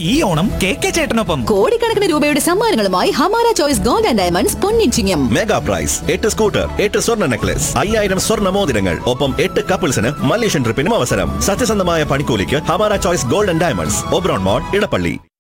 ഈ ഓണം കെ ചേട്ടനൊപ്പം കോടിക്കണക്കിന് രൂപയുടെ സമ്മാനങ്ങളുമായി Hamara choice gold and diamonds പൊന്നിച്ചിങ്ങം. Mega price 8 scooter, 8 സ്വർണ്ണ നെക്ലസ്, 5000 സ്വർണ്ണ മോതിരങ്ങൾ, ഒപ്പം 8 കപ്പിൾസിന് മലേഷ്യൻ ട്രിപ്പിനും അവസരം. സത്യസന്ധമായ പണിക്കൂലിക്ക് Hamara choice gold and diamonds, Oberon mall, Edappally.